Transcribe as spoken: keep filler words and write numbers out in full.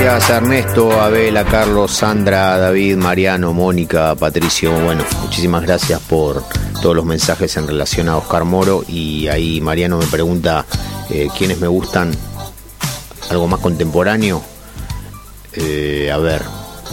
gracias Ernesto, Abela, Carlos, Sandra, David, Mariano, Mónica, Patricio. Bueno, muchísimas gracias por todos los mensajes en relación a Oscar Moro. Y ahí Mariano me pregunta eh, quiénes me gustan, algo más contemporáneo. Eh, a ver,